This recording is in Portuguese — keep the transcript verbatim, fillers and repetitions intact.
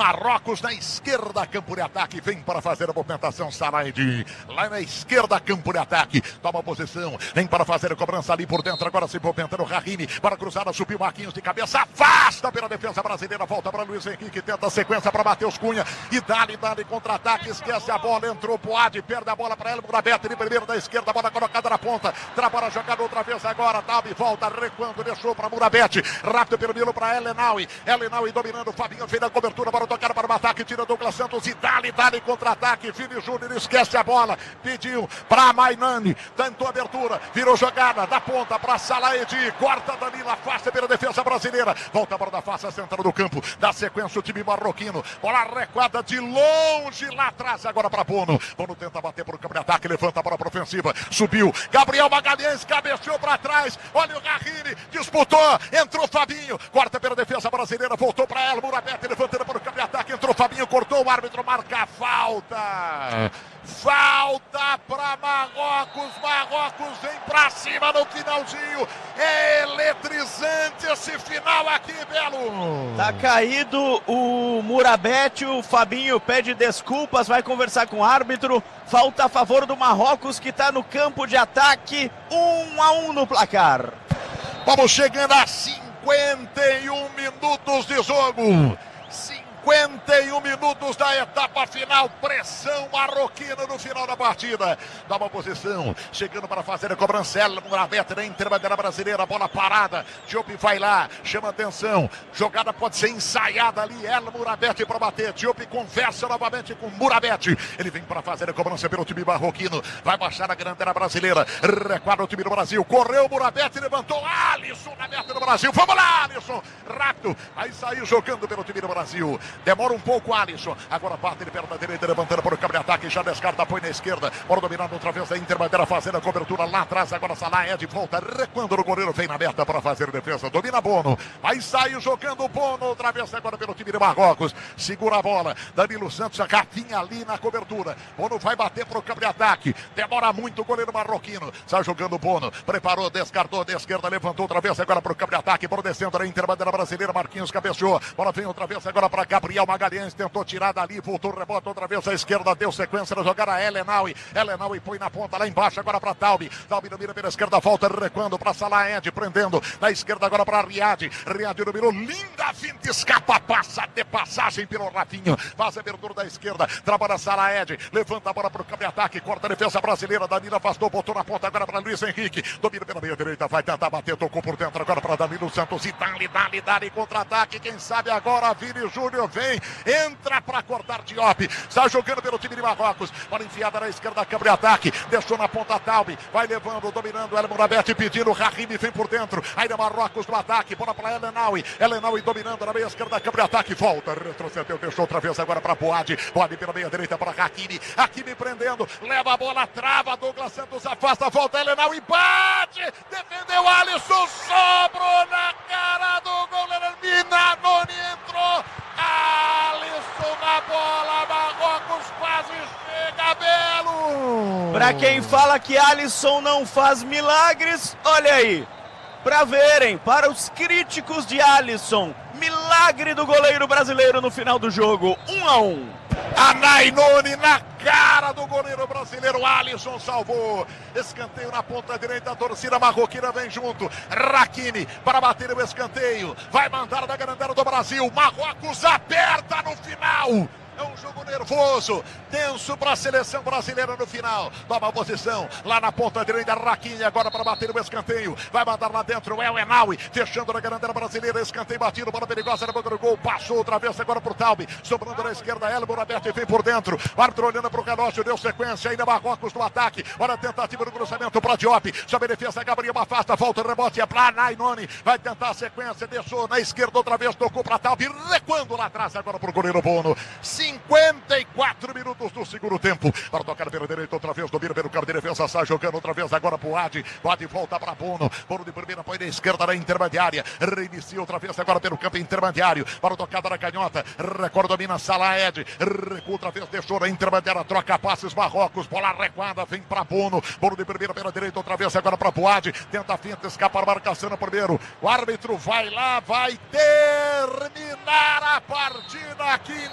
Marrocos na esquerda, campo de ataque, vem para fazer a movimentação, Salaed. Lá na esquerda, campo de ataque, toma posição, vem para fazer a cobrança ali por dentro, agora se movimentando o Rahimi, para cruzar, subiu Marquinhos de cabeça, afasta pela defesa brasileira, volta para Luiz Henrique, tenta a sequência para Matheus Cunha, e dá-lhe, dá-lhe contra-ataque, esquece a bola, entrou Boad, perde a bola para ele, Murabete de primeiro da esquerda, bola colocada na ponta, trabalha a jogada outra vez agora, Taube volta, recuando, deixou para Murabete, rápido pelo meio para Ellenaui, Ellenaui dominando, Fabinho fez a cobertura, para tocar para o ataque, tira Douglas Santos e dá-lhe, dá-lhe contra-ataque, Vini Júnior esquece a bola, pediu para Mainani, tentou abertura, virou jogada, da ponta para Salaedi, corta Danilo, afasta pela defesa brasileira, volta para da face central do campo, dá sequência o time marroquino, bola recuada de longe lá atrás, agora para Bono, Bono tenta bater para o campo de ataque, levanta para a ofensiva, subiu, Gabriel Magalhães cabeceou para trás, olha o Rahimi, disputou, entrou Fabinho, corta pela defesa brasileira, voltou para ela, Murabete levantando para o campo de ataque, entrou Fabinho, cortou, o árbitro marca a falta, falta para Marrocos, Marrocos vem para cima no finalzinho, é eletrizante esse final aqui, Belo. Tá caído o Murabete, o Fabinho pede desculpas, vai conversar com o árbitro, falta a favor do Marrocos que está no campo de ataque, um a um no placar. Vamos chegando a cinquenta e um minutos de jogo. cinquenta e um minutos da etapa final, pressão marroquina no final da partida, dá uma posição, chegando para fazer a cobrança, ela Murabete na interbandeira brasileira, bola parada, Diop vai lá, chama atenção, jogada pode ser ensaiada ali, ela Murabete para bater, Diop conversa novamente com Murabete, ele vem para fazer a cobrança pelo time marroquino, vai baixar a grandeira brasileira, requadra o time do Brasil, correu Murabete, levantou, Alisson na meta do Brasil, vamos lá Alisson, rápido, aí saiu jogando pelo time do Brasil, demora um pouco Alisson, agora parte ele perna direita, levantando para o campo de ataque, já descarta, põe na esquerda, bora dominando outra vez a Interbandeira, fazendo a cobertura lá atrás, agora Salaed volta, recuando o goleiro, vem na meta para fazer defesa, domina Bono, aí saiu jogando Bono, outra vez agora pelo time de Marrocos, segura a bola, Danilo Santos, a gatinha ali na cobertura, Bono vai bater para o campo de ataque, demora muito o goleiro marroquino, sai jogando Bono, preparou, descartou, de esquerda, levantou outra vez agora para o campo de ataque, por descendo a Interbandeira brasileira, Marquinhos cabeceou, bola vem outra vez agora para Gabriel Magalhães, tentou tirar dali, voltou, rebota outra vez à esquerda, deu sequência na jogada, Ellenaui, Ellenaui põe na ponta lá embaixo, agora para Taube, Taube domina pela esquerda, volta recuando para Salaed, prendendo, na esquerda agora para Riad, Riad dominou, linda finta, escapa, passa de passagem pelo Rafinho, faz a abertura da esquerda, trabalha Salaed, levanta a bola para o campo de ataque, corta a defesa brasileira, Danilo afastou, botou na ponta agora para Luiz Henrique, domina pela meia direita, vai tentar bater, tocou por dentro agora para Danilo Santos, e dá-lhe, dá-lhe, dá-lhe contra-ataque, quem sabe agora Vini Júnior vem, entra para cortar Diop, está jogando pelo time de Marrocos, bola enfiada na esquerda, campo de ataque, deixou na ponta Taube, vai levando, dominando, El Murabete pedindo, Rahimi vem por dentro, ainda Marrocos no ataque, bola para Ellenaui, Ellenaui dominando na meia esquerda, campo de ataque, volta, retrocedeu, deixou outra vez agora para Boad, Boad pela meia direita para Hakimi, Hakimi prendendo, leva a bola, trava, Douglas Santos afasta, volta, Ellenaui bate, defendeu Alisson, sobrou na cara do goleiro, Minanoni entrou, Alisson na bola, Marrocos quase chega, Belo! Pra quem fala que Alisson não faz milagres, olha aí, pra verem, para os críticos de Alisson, milagre do goleiro brasileiro no final do jogo, um a um. A Nainoni na cara do goleiro brasileiro, Alisson salvou, escanteio na ponta direita, a torcida marroquina vem junto, Hakimi para bater o escanteio, vai mandar da grandeza do Brasil, Marrocos aperta no final. É um jogo nervoso, tenso para a seleção brasileira no final. Toma a posição lá na ponta direita, Hakimi agora para bater o escanteio. Vai mandar lá dentro, é o Ellenaui, fechando na grandeza brasileira. Escanteio batido, bola perigosa na boca do gol. Passou outra vez agora para o Taube, sobrando na esquerda. El Murabete vem por dentro. O árbitro olhando para o relógio, deu sequência. Ainda Marrocos no ataque. Olha a tentativa do cruzamento para Diop. Sob a defesa, Gabriel afasta, volta, rebote é para Nainoni. Vai tentar a sequência, deixou na esquerda outra vez, tocou para Taube. Recuando lá atrás agora para o goleiro Bono. cinquenta e quatro minutos do segundo tempo. Para tocar pela direita outra vez, domina pelo campo de defesa, sai jogando outra vez agora pro Adi. O Adi volta para Bono. Bono de primeira, põe na esquerda na intermediária. Reinicia outra vez agora pelo campo intermediário. Para tocada na canhota. Record domina Salaed. Recua outra vez, deixou na intermediária. Troca passes Marrocos. Bola recuada, vem para Bono. Bono de primeira pela direita outra vez agora para Boad. Tenta a finta, escapa a marcação no primeiro. O árbitro vai lá, vai terminar a partida aqui.